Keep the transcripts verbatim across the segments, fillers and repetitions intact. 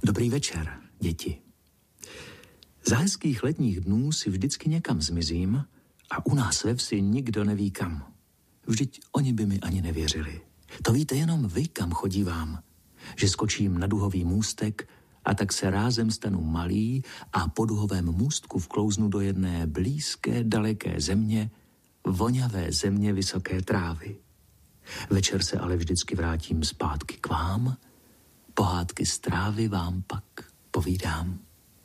Dobrý večer, děti. Za hezkých letních dnů si vždycky někam zmizím a u nás ve vsi nikdo neví kam. Vždyť oni by mi ani nevěřili. To víte jenom vy, kam chodívám. Že skočím na duhový můstek a tak se rázem stanu malý a po duhovém můstku vklouznu do jedné blízké, daleké země, voňavé země vysoké trávy. Večer se ale vždycky vrátím zpátky k vám, pohádky z trávy vám pak povídám.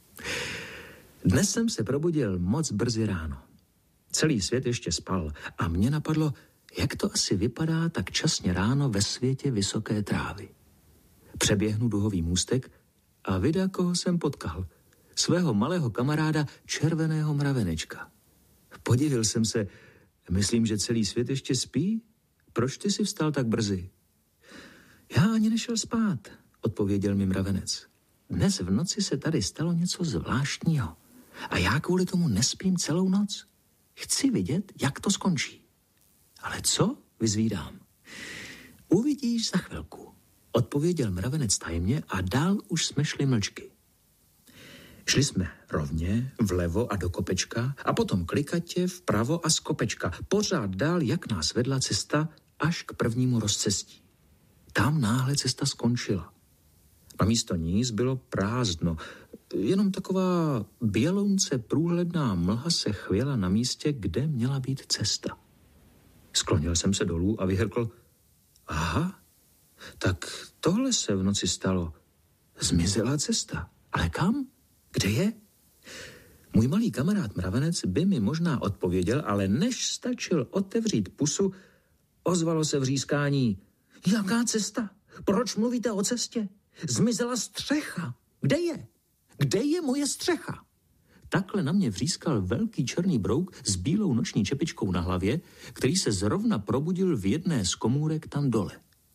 Dnes jsem se probudil moc brzy ráno. Celý svět ještě spal a mě napadlo, jak to asi vypadá tak časně ráno ve světě vysoké trávy. Přeběhnu duhový můstek a vida, koho jsem potkal. Svého malého kamaráda červeného mravenečka. Podivil jsem se, myslím, že celý svět ještě spí? Proč ty jsi vstal tak brzy? Já ani nešel spát, odpověděl mi mravenec. Dnes v noci se tady stalo něco zvláštního a já kvůli tomu nespím celou noc. Chci vidět, jak to skončí. Ale co? Vyzvídám. Uvidíš za chvilku, odpověděl mravenec tajemně a dál už jsme šli mlčky. Šli jsme rovně, vlevo a do kopečka a potom klikatě vpravo a z kopečka. Pořád dál, jak nás vedla cesta až k prvnímu rozcestí. Tam náhle cesta skončila. Na místo ní bylo prázdno. Jenom taková bělounce průhledná mlha se chvěla na místě, kde měla být cesta. Sklonil jsem se dolů a vyhrkl. Aha, tak tohle se v noci stalo. Zmizela cesta. Ale kam? Kde je? Můj malý kamarád mravenec by mi možná odpověděl, ale než stačil otevřít pusu, ozvalo se vřískání. Jaká cesta? Proč mluvíte o cestě? Zmizela střecha. Kde je? Kde je moje střecha? Takhle na mě vřískal velký černý brouk s bílou noční čepičkou na hlavě, který se zrovna probudil v jedné z komůrek tam dole.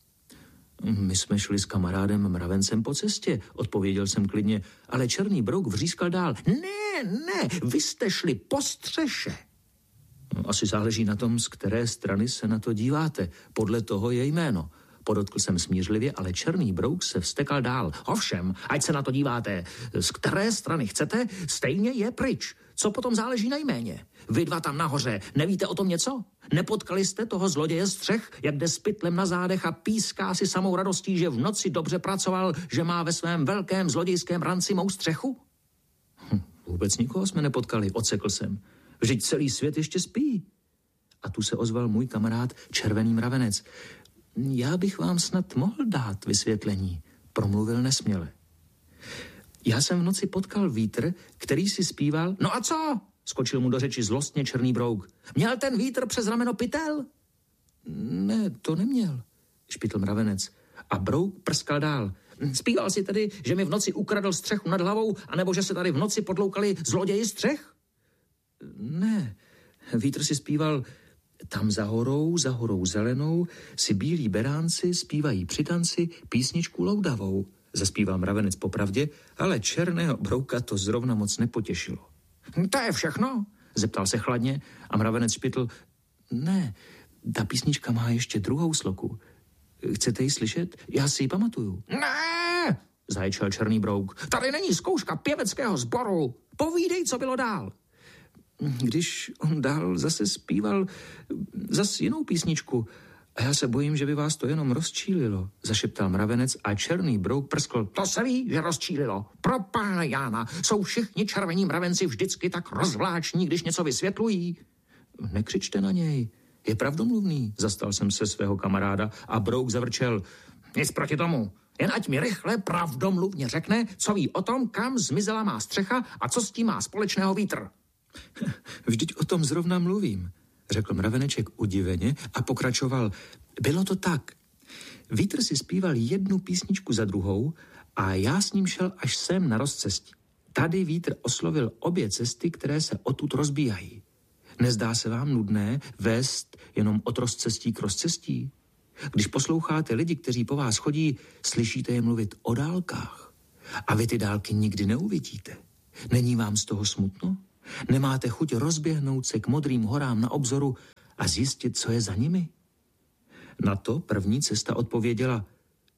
My jsme šli s kamarádem mravencem po cestě, odpověděl jsem klidně, ale černý brouk vřískal dál. Ne, ne, vy jste šli po střeše. Asi záleží na tom, z které strany se na to díváte. Podle toho je jméno. Podotkl jsem smířlivě, ale černý brouk se vztekal dál. Ovšem, ať se na to díváte, z které strany chcete, stejně je pryč. Co potom záleží na jméně? Vy dva tam nahoře, nevíte o tom něco? Nepotkali jste toho zloděje střech, jak jde s pytlem na zádech a píská si samou radostí, že v noci dobře pracoval, že má ve svém velkém zlodějském ranci mou střechu? Hm, vůbec nikoho jsme nepotkali, odsekl jsem. Vždyť celý svět ještě spí. A tu se ozval můj kamarád červený mravenec. Já bych vám snad mohl dát vysvětlení, promluvil nesměle. Já jsem v noci potkal vítr, který si zpíval. No a co? Skočil mu do řeči zlostně černý brouk. Měl ten vítr přes rameno pytel? Ne, to neměl, špitl mravenec. A brouk prskal dál. Zpíval si tedy, že mi v noci ukradl střechu nad hlavou, anebo že se tady v noci podloukali zloději střech? Ne, vítr si zpíval. Tam za horou, za horou zelenou, si bílí beránci zpívají při tanci písničku loudavou. Zaspíval mravenec popravdě, ale černého brouka to zrovna moc nepotěšilo. To je všechno? Zeptal se chladně a mravenec špitl. Ne, ta písnička má ještě druhou sloku. Chcete ji slyšet? Já si ji pamatuju. Ne, zaječel černý brouk. Tady není zkouška pěveckého sboru. Povídej, co bylo dál. Když on dál zase zpíval zase jinou písničku a já se bojím, že by vás to jenom rozčílilo, zašeptal mravenec a černý brouk prskl. To se ví, že rozčílilo. Pro pána Jána, jsou všichni červení mravenci vždycky tak rozvláční, když něco vysvětlují. Nekřičte na něj, je pravdomluvný, zastal jsem se svého kamaráda a brouk zavrčel. Nic proti tomu, jen ať mi rychle pravdomluvně řekne, co ví o tom, kam zmizela má střecha a co s tím má společného vítr. Vždyť o tom zrovna mluvím, řekl mraveneček udiveně a pokračoval. Bylo to tak. Vítr si zpíval jednu písničku za druhou a já s ním šel až sem na rozcestí. Tady vítr oslovil obě cesty, které se odtud rozbíhají. Nezdá se vám nudné vést jenom od rozcestí k rozcestí? Když posloucháte lidi, kteří po vás chodí, slyšíte je mluvit o dálkách. A vy ty dálky nikdy neuvidíte. Není vám z toho smutno? Nemáte chuť rozběhnout se k modrým horám na obzoru a zjistit, co je za nimi? Na to první cesta odpověděla.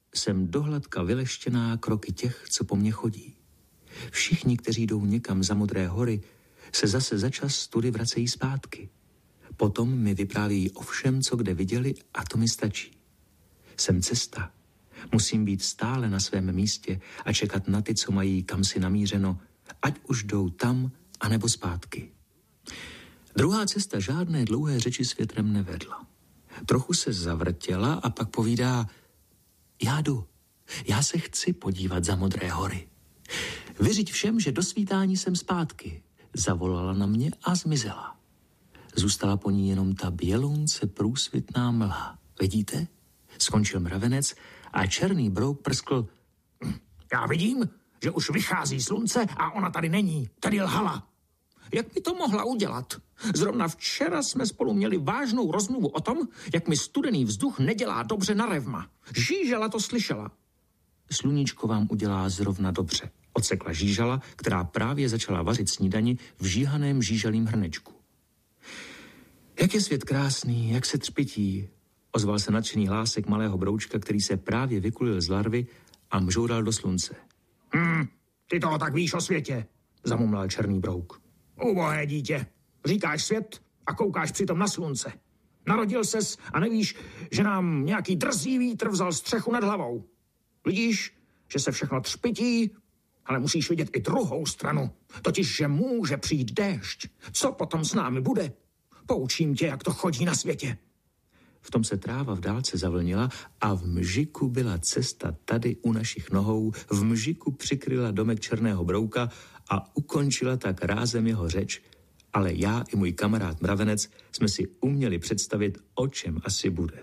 jsem dohladka vyleštěná kroky těch, co po mně chodí. Všichni, kteří jdou někam za Modré hory, se zase za čas tudy vracejí zpátky. Potom mi vyprávějí o všem, co kde viděli, a to mi stačí. Jsem cesta. Musím být stále na svém místě a čekat na ty, co mají kam si namířeno, ať už jdou tam, anebo zpátky. Druhá cesta žádné dlouhé řeči s větrem nevedla. Trochu se zavrtěla a pak povídá: já jdu, já se chci podívat za Modré hory. Vyřiď všem, že do svítání jsem zpátky. Zavolala na mě a zmizela. Zůstala po ní jenom ta bělounce průsvitná mlha. Vidíte? Skončil mravenec a černý brouk prskl: já vidím, že už vychází slunce a ona tady není. Tady lhala. Jak mi to mohla udělat? Zrovna včera jsme spolu měli vážnou rozmluvu o tom, jak mi studený vzduch nedělá dobře na revma. Žížala to slyšela. Sluníčko vám udělá zrovna dobře, odsekla Žížala, která právě začala vařit snídani v žíhaném žížalím hrnečku. Jak je svět krásný, jak se třpití, ozval se nadšený hlásek malého broučka, který se právě vykulil z larvy a mžoural do slunce. Hm, ty toho tak víš o světě, zamumlal černý brouk. Ubohé dítě, říkáš svět a koukáš přitom na slunce. Narodil ses a nevíš, že nám nějaký drzý vítr vzal střechu nad hlavou. Vidíš, že se všechno třpití, ale musíš vidět i druhou stranu, totiž, že může přijít déšť. Co potom s námi bude? Poučím tě, jak to chodí na světě. V tom se tráva v dálce zavlnila a v mžiku byla cesta tady u našich nohou, v mžiku přikryla domek černého brouka a ukončila tak rázem jeho řeč, ale já i můj kamarád mravenec jsme si uměli představit, o čem asi bude.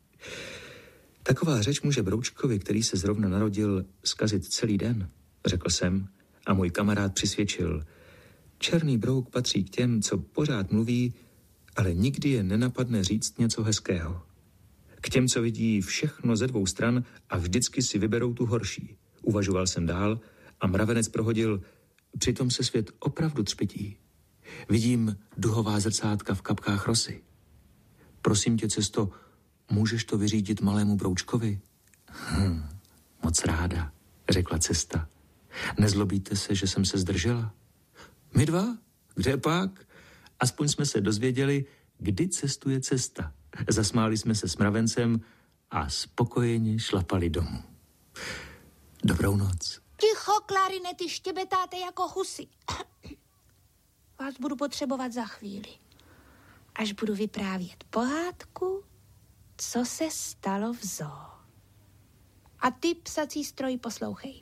Taková řeč může broučkovi, který se zrovna narodil, zkazit celý den, řekl jsem, a můj kamarád přisvědčil. Černý brouk patří k těm, co pořád mluví, ale nikdy je nenapadne říct něco hezkého. K těm, co vidí všechno ze dvou stran a vždycky si vyberou tu horší. Uvažoval jsem dál a mravenec prohodil: přitom se svět opravdu třpití. Vidím duhová zrcátka v kapkách rosy. Prosím tě, cesto, můžeš to vyřídit malému broučkovi? Hm, moc ráda, řekla cesta. Nezlobíte se, že jsem se zdržela? My dva? Kde pak? Aspoň jsme se dozvěděli, kdy cestuje cesta. Zasmáli jsme se s mravencem a spokojeně šlapali domů. Dobrou noc. Ticho, klarinety, štěbetáte jako husy. Vás budu potřebovat za chvíli, až budu vyprávět pohádku, co se stalo v zoo. A ty, psací stroj, poslouchej.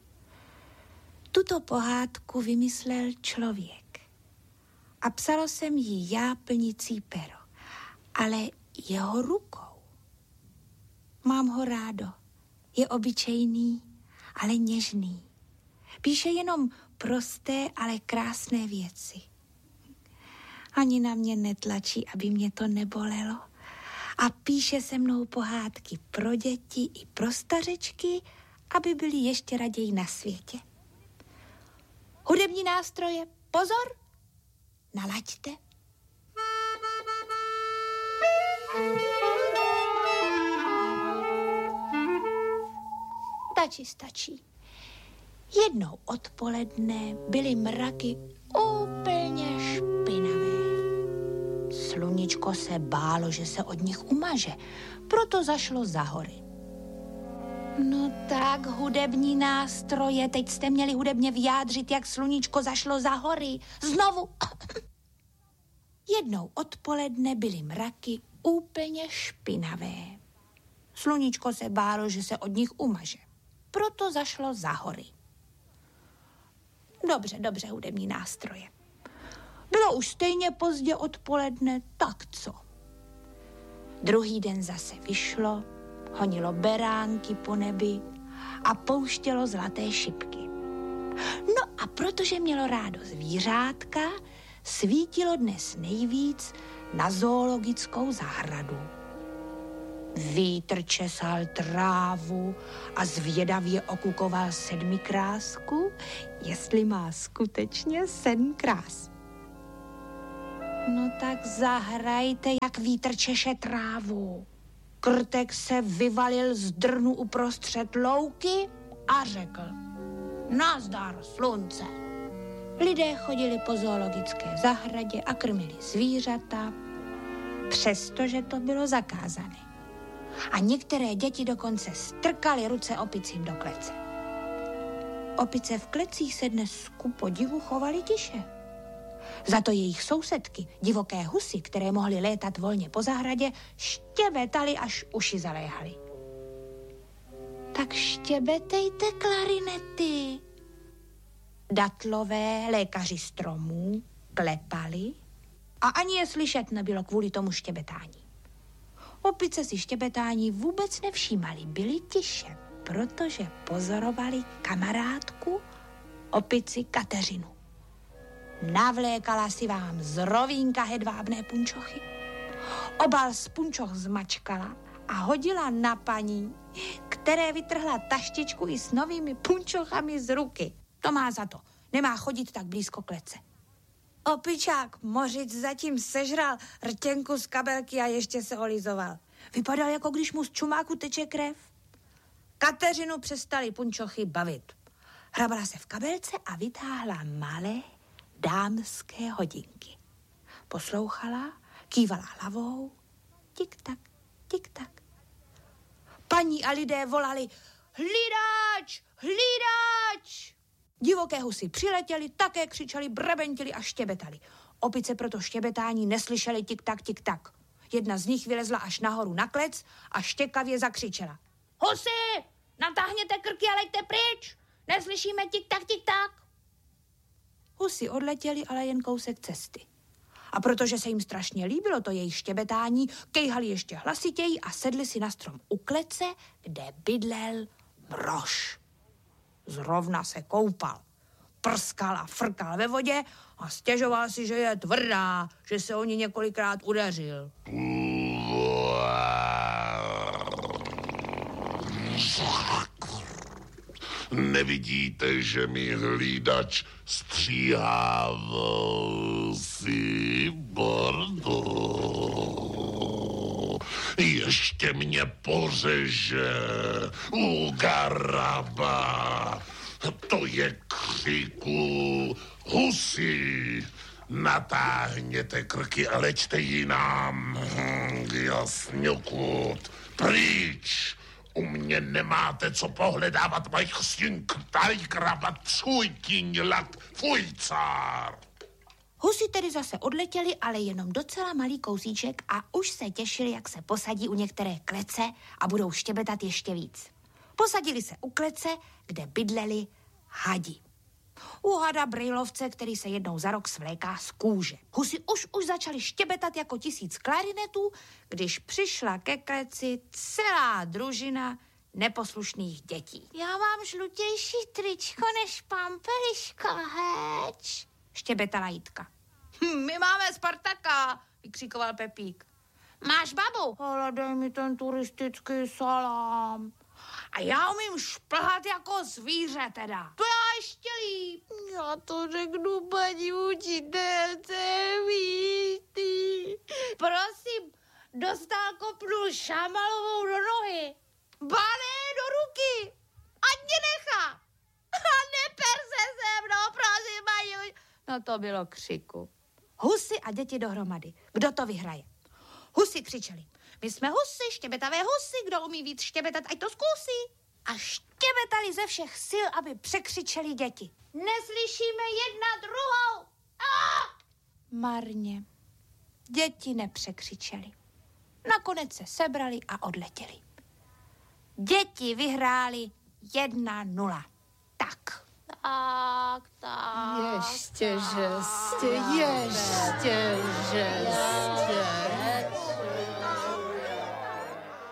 Tuto pohádku vymyslel člověk. A psalo jsem ji já plnicí pero, ale jeho rukou. Mám ho rádo. Je obyčejný, ale něžný. Píše jenom prosté, ale krásné věci. Ani na mě netlačí, aby mě to nebolelo. A píše se mnou pohádky pro děti i pro stařečky, aby byli ještě raději na světě. Hudební nástroje, pozor! Nalaďte. Stačí, stačí. Jednou odpoledne byly mraky úplně špinavé. Sluníčko se bálo, že se od nich umaže, proto zašlo za hory. No tak, hudební nástroje, teď jste měli hudebně vyjádřit, jak sluníčko zašlo za hory. Znovu. Jednou odpoledne byly mraky úplně špinavé. Sluníčko se bálo, že se od nich umaže. Proto zašlo za hory. Dobře, dobře, hudební nástroje. Bylo už stejně pozdě odpoledne, tak co? Druhý den zase vyšlo, honilo beránky po nebi a pouštělo zlaté šipky. No a protože mělo rádo zvířátka, svítilo dnes nejvíc na zoologickou zahradu. Vítr česal trávu a zvědavě okukoval sedmikrásku, jestli má skutečně sedm krás. No tak zahrajte, jak vítr češe trávu. Krtek se vyvalil z drnu uprostřed louky a řekl: nazdar, slunce. Lidé chodili po zoologické zahradě a krmili zvířata, přestože to bylo zakázané. A některé děti dokonce strkaly ruce opicím do klece. Opice v klecích se dnes ku podivu chovaly tiše. Za to jejich sousedky, divoké husy, které mohly létat volně po zahradě, štěbetaly, až uši zaléhaly. Tak štěbetejte, klarinety. Datlové lékaři stromů klepali a ani je slyšet nebylo kvůli tomu štěbetání. Opice si štěbetání vůbec nevšímali, byli tiše, protože pozorovali kamarádku, opici Kateřinu. Navlékala si vám z rovínka hedvábné punčochy, obal z punčoch zmačkala a hodila na paní, které vytrhla taštičku i s novými punčochami z ruky. To má za to, nemá chodit tak blízko klece. Opičák Mořic zatím sežral rtěnku z kabelky a ještě se olizoval. Vypadal, jako když mu z čumáku teče krev. Kateřinu přestali punčochy bavit. Hrabala se v kabelce a vytáhla malé dámské hodinky. Poslouchala, kývala hlavou. Tik-tak, tik-tak. Paní a lidé volali: hlídač, hlídač! Divoké husy přiletěli, také křičeli, brebentili a štěbetali. Opice proto štěbetání neslyšely tik-tak, tik-tak. Jedna z nich vylezla až nahoru na klec a štěkavě zakřičela: husy, natáhněte krky a leďte pryč! Neslyšíme tik-tak, tik-tak! Husy odletěli, ale jen kousek cesty. A protože se jim strašně líbilo to jejich štěbetání, kejhali ještě hlasitěji a sedli si na strom u klece, kde bydlel Mrož. Zrovna se koupal. Prskal a frkal ve vodě a stěžoval si, že je tvrdá, že se o ní několikrát udeřil. Nevidíte, že mi hlídač stříhá vlasy, bordo? Ještě mě pořeže, ugaraba. To je křiku. Husy, natáhněte krky a leďte jinam. Jasňokud, pryč. U mě nemáte co pohledávat, maj chstink, taj krabat, svůj tíňlat, fujcár. Husy tedy zase odletěli, ale jenom docela malý kousíček a už se těšili, jak se posadí u některé klece a budou štěbetat ještě víc. Posadili se u klece, kde bydleli hadi. U hada brejlovce, který se jednou za rok svléká z kůže. Husy už už začali štěbetat jako tisíc klarinetů, když přišla ke kleci celá družina neposlušných dětí. Já mám žlutější tričko než pampeliško, heč, štěbetala Jitka. Hm, my máme Spartaka, vykřikoval Pepík. Máš babu? Ale dej mi ten turistický salám. A já umím šplhat jako zvíře teda. To já ještě líp. Já to řeknu paní učitelce, víš ty. Prosím, dostal kopnul Šámalovou do nohy. Bane, do ruky. Ať mě nechá. A neper se se mnou, prosím, paní. No to bylo křiku. Husy a děti dohromady. Kdo to vyhraje? Husy křičeli. My jsme husy, štěbetavé husy, kdo umí víc štěbetat, ať to zkusí. A štěbetali ze všech sil, aby překřičeli děti. Neslyšíme jedna druhou. Ah! Marně. Děti nepřekřičeli. Nakonec se sebrali a odletěli. Děti vyhráli jedna nula. Tak. Tak, tak. Ještě, že jste, ještě, že jste.